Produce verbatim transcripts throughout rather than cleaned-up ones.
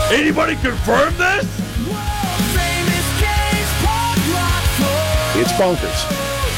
Anybody confirm this? It's bonkers.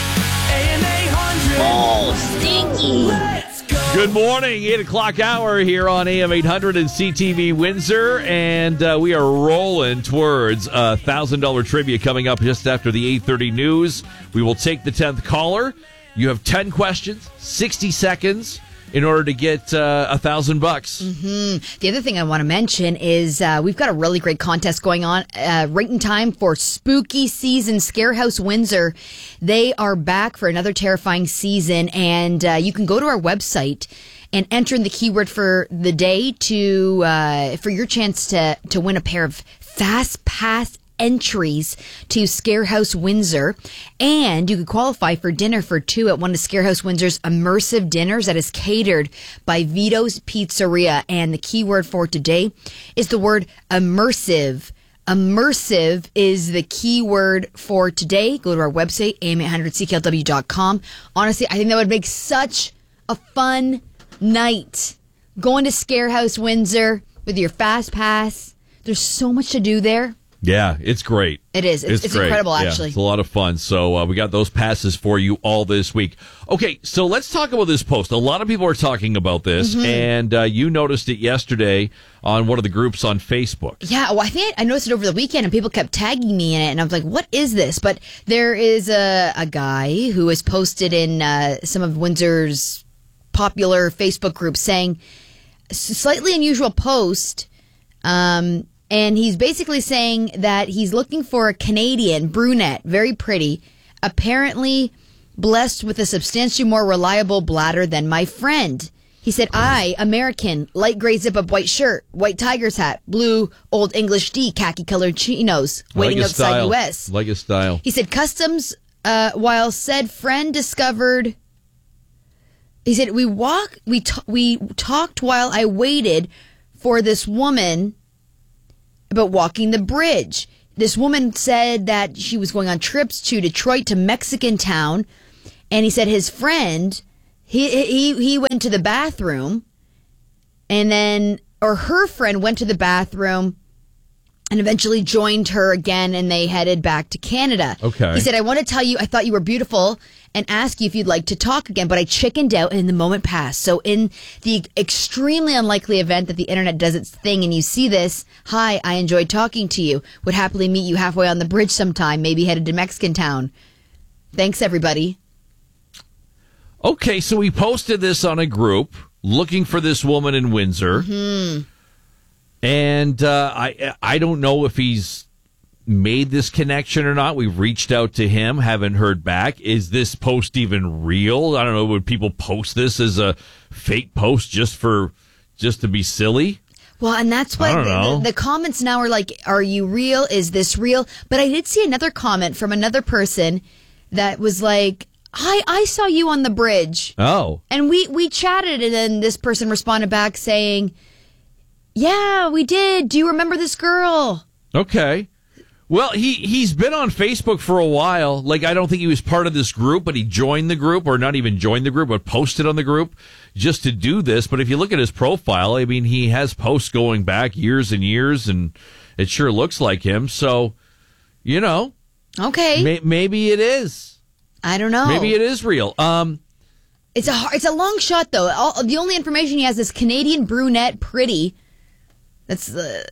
Oh, stinky. Good morning, eight o'clock hour here on A M eight hundred and C T V Windsor, and uh, we are rolling towards a one thousand dollars trivia coming up just after the eight thirty news. We will take the tenth caller. You have ten questions, sixty seconds in order to get uh, a thousand bucks. Mm-hmm. The other thing I want to mention is uh, we've got a really great contest going on uh, right in time for spooky season. Scarehouse Windsor, they are back for another terrifying season, and uh, you can go to our website and enter in the keyword for the day to uh, for your chance to to win a pair of Fast Pass entries to Scarehouse Windsor, and you could qualify for dinner for two at one of Scarehouse Windsor's immersive dinners that is catered by Vito's Pizzeria. And the keyword for today is the word immersive. Immersive is the keyword for today. Go to our website, A M eight hundred C K L W dot com. Honestly, I think that would make such a fun night. Going to Scarehouse Windsor with your Fast Pass. There's so much to do there. Yeah, it's great. It is. It's, it's, it's great. incredible, Yeah, actually. it's a lot of fun. So uh, we got those passes for you all this week. Okay, so let's talk about this post. A lot of people are talking about this, mm-hmm. and uh, you noticed it yesterday on one of the groups on Facebook. Yeah, well, I think I noticed it over the weekend, and people kept tagging me in it, and I was like, what is this? But there is a, a guy who has posted in uh, some of Windsor's popular Facebook groups saying, slightly unusual post, um... and he's basically saying that he's looking for a Canadian brunette, very pretty, apparently blessed with a substantially more reliable bladder than my friend. He said, I, American, light gray zip-up white shirt, white tiger's hat, blue Old English D, khaki-colored chinos, waiting like outside style. U S. Like a style. He said, customs, uh, while said friend discovered... He said, we walk, we t- we talked while I waited for this woman... about walking the bridge. This woman said that she was going on trips to Detroit to Mexican Town, and he said his friend, he he he went to the bathroom, and then, or her friend went to the bathroom and eventually joined her again, and they headed back to Canada. Okay. He said, I want to tell you, I thought you were beautiful and ask you if you'd like to talk again, but I chickened out and the moment passed. So in the extremely unlikely event that the internet does its thing and you see this, hi, I enjoyed talking to you. Would happily meet you halfway on the bridge sometime, maybe headed to Mexican Town. Thanks, everybody. Okay, so we posted this on a group looking for this woman in Windsor. Mm-hmm. And uh, I I don't know if he's made this connection or not. We've reached out to him, haven't heard back. Is this post even real? I don't know. Would people post this as a fake post just for just to be silly? Well, and that's why the, the, the comments now are like, are you real? Is this real? But I did see another comment from another person that was like, hi, I saw you on the bridge. Oh. And we, we chatted, and then this person responded back saying, yeah, we did. Do you remember this girl? Okay. Well, he, he's been on Facebook for a while. Like, I don't think he was part of this group, but he joined the group, or not even joined the group, but posted on the group just to do this. But if you look at his profile, I mean, he has posts going back years and years, and it sure looks like him. So, you know. Okay. May, maybe it is. I don't know. Maybe it is real. Um, It's a it's a long shot, though. All, the only information he has is Canadian brunette, pretty. That's uh,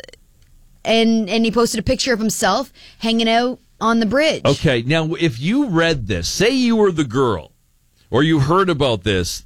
and and he posted a picture of himself hanging out on the bridge. Okay, now if you read this, say you were the girl, or you heard about this,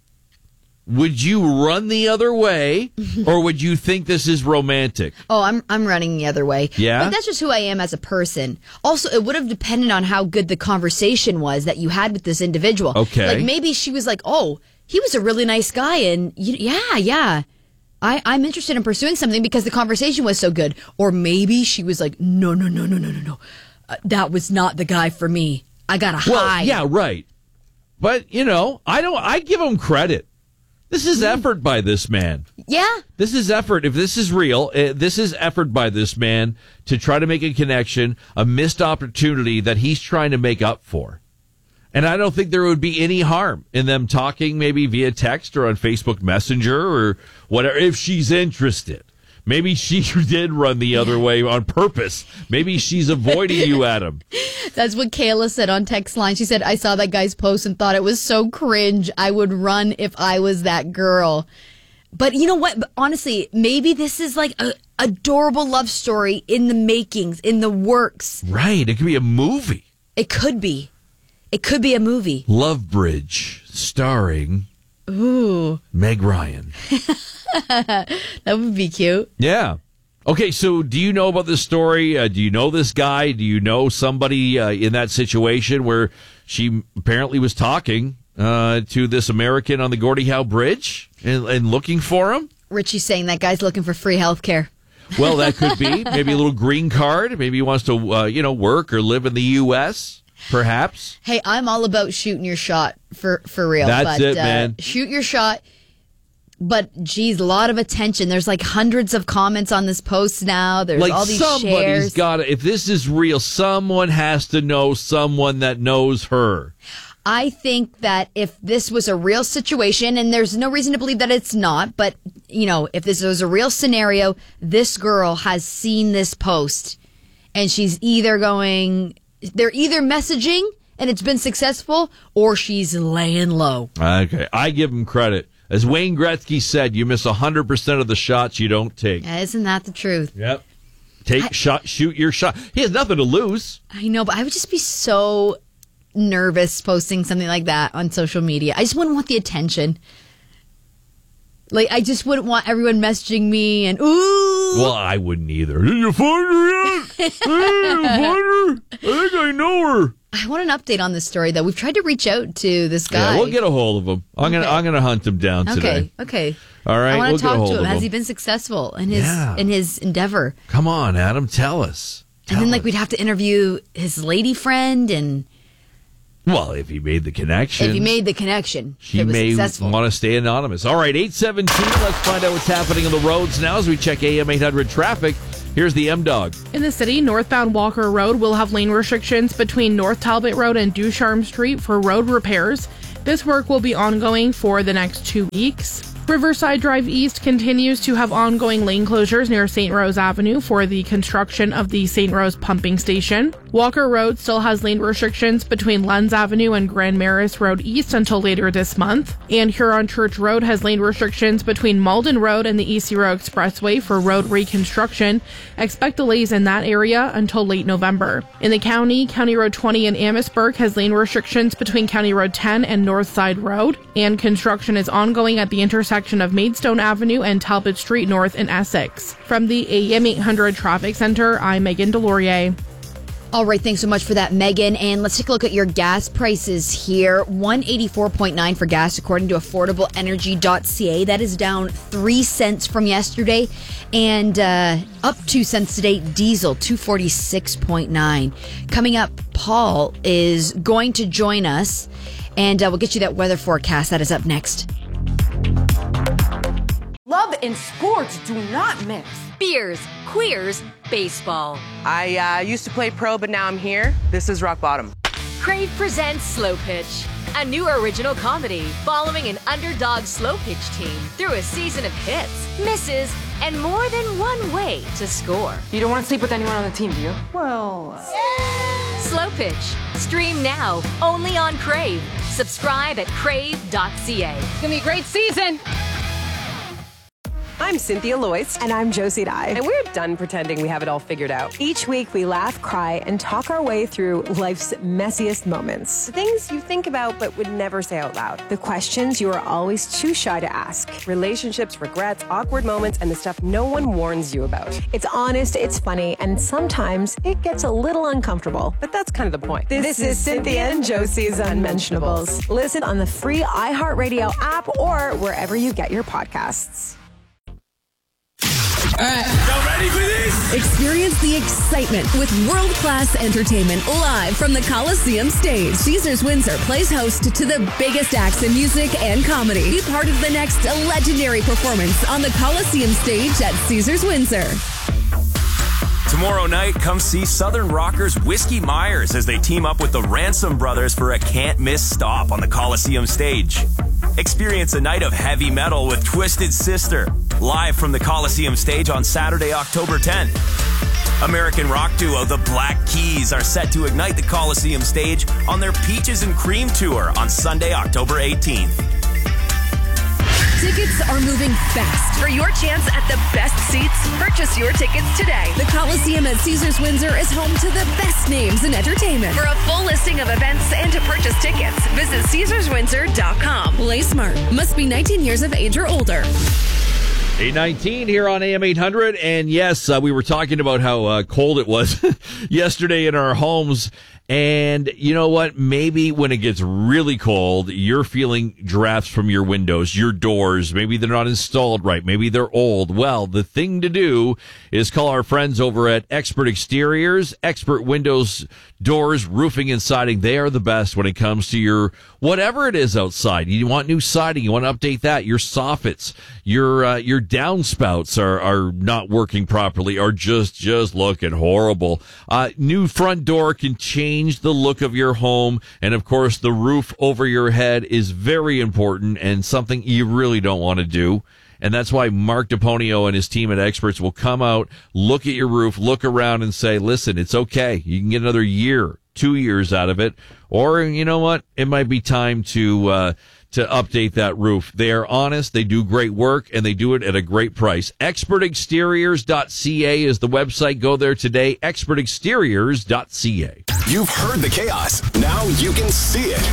would you run the other way, or would you think this is romantic? Oh, I'm I'm running the other way. Yeah? But that's just who I am as a person. Also, it would have depended on how good the conversation was that you had with this individual. Okay. Like maybe she was like, oh, he was a really nice guy, and you, yeah, yeah. I, I'm interested in pursuing something because the conversation was so good. Or maybe she was like, no, no, no, no, no, no, no. Uh, that was not the guy for me. I got to Well, hide. yeah, right. But, you know, I don't. I give him credit. This is effort by this man. Yeah. This is effort. If this is real, uh, this is effort by this man to try to make a connection, a missed opportunity that he's trying to make up for. And I don't think there would be any harm in them talking maybe via text or on Facebook Messenger or whatever, if she's interested. Maybe she did run the other way on purpose. Maybe she's avoiding you, Adam. That's what Kayla said on text line. She said, I saw that guy's post and thought it was so cringe. I would run if I was that girl. But you know what? Honestly, maybe this is like a adorable love story in the makings, in the works. Right. It could be a movie. It could be. It could be a movie. Love Bridge, starring Ooh. Meg Ryan. That would be cute. Yeah. Okay, so do you know about this story? Uh, do you know this guy? Do you know somebody uh, in that situation where she apparently was talking uh, to this American on the Gordie Howe Bridge and, and looking for him? Richie's saying that guy's looking for free health care. Well, that could be. Maybe a little green card. Maybe he wants to, uh, you know, work or live in the U S, perhaps. Hey, I'm all about shooting your shot for, for real. That's but, it, uh, man. Shoot your shot. But, geez, a lot of attention. There's like hundreds of comments on this post now. There's like all these somebody's shares. got to, if this is real, someone has to know someone that knows her. I think that if this was a real situation, and there's no reason to believe that it's not, but, you know, if this was a real scenario, this girl has seen this post, and she's either going, they're either messaging, and it's been successful, or she's laying low. Okay, I give him credit. As Wayne Gretzky said, you miss one hundred percent of the shots you don't take. Isn't that the truth? Yep. Take I, shot, shoot your shot. He has nothing to lose. I know, but I would just be so nervous posting something like that on social media. I just wouldn't want the attention. Like, I just wouldn't want everyone messaging me and, ooh. Well, I wouldn't either. Did you find her yet? Hey, you find her? I think I know her. I want an update on this story, though. We've tried to reach out to this guy. Yeah, we'll get a hold of him. I'm okay. gonna, I'm gonna hunt him down okay, today. Okay, All right, I want we'll to get a talk hold to him. of Has him. he been successful in his Yeah. in his endeavor? Come on, Adam, tell us. Tell and then, like, us. we'd have to interview his lady friend, and Well, if he made the connection. if he made the connection, She it was may successful. want to stay anonymous. All right, eight seventeen. Let's find out what's happening on the roads now as we check A M eight hundred traffic. Here's the M-Dog. In the city, northbound Walker Road will have lane restrictions between North Talbot Road and Ducharme Street for road repairs. This work will be ongoing for the next two weeks. Riverside Drive East continues to have ongoing lane closures near Saint Rose Avenue for the construction of the Saint Rose pumping station. Walker Road still has lane restrictions between Lenz Avenue and Grand Maris Road East until later this month. And Huron Church Road has lane restrictions between Malden Road and the East Zero Expressway for road reconstruction. Expect delays in that area until late November. In the county, County Road twenty in Amherstburg has lane restrictions between County Road ten and Northside Road. And construction is ongoing at the intersection of Maidstone Avenue and Talbot Street North in Essex. From the A M eight hundred Traffic Center, I'm Megan Delorier. All right, thanks so much for that, Megan. And let's take a look at your gas prices here. one eighty-four point nine for gas, according to affordable energy dot c a. That is down three cents from yesterday, and uh, up two cents today. Diesel, two forty-six point nine. Coming up, Paul is going to join us, and uh, we'll get you that weather forecast. That is up next. Love and sports do not mix. Beers, queers, baseball. I uh, used to play pro, but now I'm here. This is rock bottom. Crave presents Slow Pitch, a new original comedy following an underdog slow pitch team through a season of hits, misses, and more than one way to score. You don't want to sleep with anyone on the team, do you? Well... Slow Pitch. Stream now, only on Crave. Subscribe at crave dot c a. It's gonna be a great season! I'm Cynthia Loyce. And I'm Josie Dye. And we're done pretending we have it all figured out. Each week we laugh, cry, and talk our way through life's messiest moments. The things you think about but would never say out loud. The questions you are always too shy to ask. Relationships, regrets, awkward moments, and the stuff no one warns you about. It's honest, it's funny, and sometimes it gets a little uncomfortable. But that's kind of the point. This, this is Cynthia and Josie's Unmentionables. Listen on the free iHeartRadio app or wherever you get your podcasts. All right. Y'all ready for this? Experience the excitement with world-class entertainment live from the Coliseum stage. Caesars Windsor plays host to the biggest acts in music and comedy. Be part of the next legendary performance on the Coliseum stage at Caesars Windsor. Tomorrow night, come see Southern rockers Whiskey Myers as they team up with the Ransom Brothers for a can't-miss stop on the Coliseum stage. Experience a night of heavy metal with Twisted Sister, live from the Coliseum stage on Saturday, October tenth. American rock duo The Black Keys are set to ignite the Coliseum stage on their Peaches and Cream tour on Sunday, October eighteenth. Tickets are moving fast. For your chance at the best seats, purchase your tickets today. The Coliseum at Caesars Windsor is home to the best names in entertainment. For a full listing of events and to purchase tickets, visit Caesars Windsor dot com. Play smart. Must be nineteen years of age or older. eight nineteen here on A M eight hundred. And yes, uh, we were talking about how uh, cold it was yesterday in our homes. And you know what? Maybe when it gets really cold, you're feeling drafts from your windows, your doors. Maybe they're not installed right. Maybe they're old. Well, the thing to do is call our friends over at Expert Exteriors, Expert Windows, Doors, Roofing, and Siding. They are the best when it comes to your whatever it is outside. You want new siding. You want to update that. Your soffits, your uh, your downspouts are, are not working properly, are just, just looking horrible. Uh, new front door can change the look of your home, and of course the roof over your head is very important and something you really don't want to do. And that's why Mark DePonio and his team at Experts will come out, look at your roof, look around and say, listen, it's okay. You can get another year, two years out of it. Or, you know what? It might be time to, uh, to update that roof. They are honest. They do great work and they do it at a great price. expert exteriors dot c a is the website. Go there today. expert exteriors dot c a. You've heard the chaos. Now you can see it.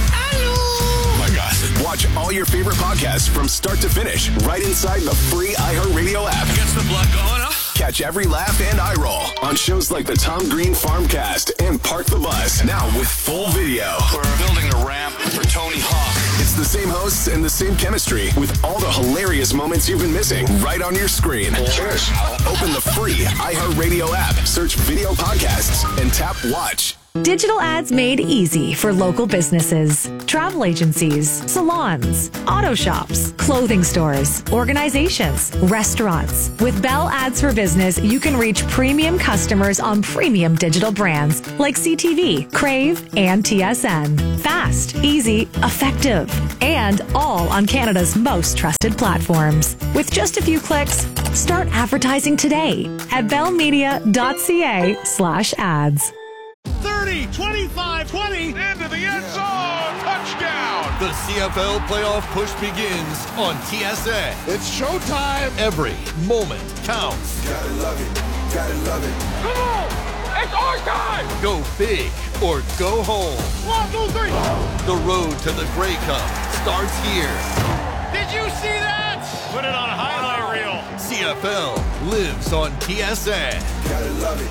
Oh my God. Watch all your favorite podcasts from start to finish right inside the free iHeartRadio app. Gets the blood going, huh? Catch every laugh and eye roll on shows like the Tom Green Farmcast and Park the Bus. Now with full video. We're building a ramp for Tony Hawk. It's the same hosts and the same chemistry with all the hilarious moments you've been missing right on your screen. Cheers. Open the free iHeartRadio app, search video podcasts, and tap watch. Digital ads made easy for local businesses, travel agencies, salons, auto shops, clothing stores, organizations, restaurants. With Bell Ads for Business, you can reach premium customers on premium digital brands like C T V, Crave, and T S N. Fast, easy, effective, and all on Canada's most trusted platforms. With just a few clicks, start advertising today at bellmedia.ca slash ads. thirty, twenty-five, twenty, into the end zone, touchdown! The C F L playoff push begins on T S N. It's showtime. Every moment counts. Gotta love it, gotta love it. Come on, it's our time! Go big or go home. One, two, three. The road to the Grey Cup starts here. Did you see that? Put it on a highlight reel. C F L lives on T S N. Gotta love it,